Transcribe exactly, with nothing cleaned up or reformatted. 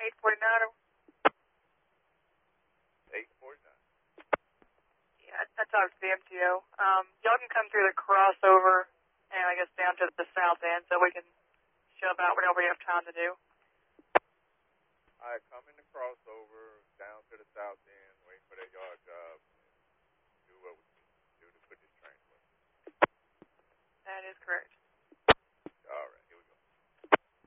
eight forty-nine. eight forty-nine. Yeah, I talked to the M T O. Um, y'all can come through the crossover and I guess down to the south end so we can shove out whatever we have time to do. All right, come in the crossover, down to the south end, wait for that yard job.